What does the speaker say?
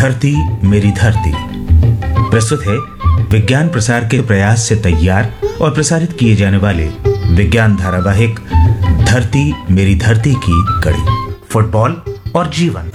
धरती मेरी धरती प्रस्तुत है विज्ञान प्रसार के प्रयास से तैयार और प्रसारित किए जाने वाले विज्ञान धारावाहिक धरती मेरी धरती की कड़ी फुटबॉल और जीवन।